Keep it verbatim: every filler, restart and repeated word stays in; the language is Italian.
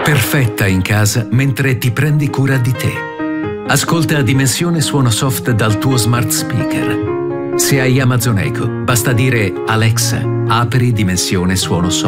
perfetta in casa mentre ti prendi cura di te. Ascolta Dimensione Suono Soft dal tuo smart speaker. Se hai Amazon Echo, basta dire Alexa, apri Dimensione Suono Soft.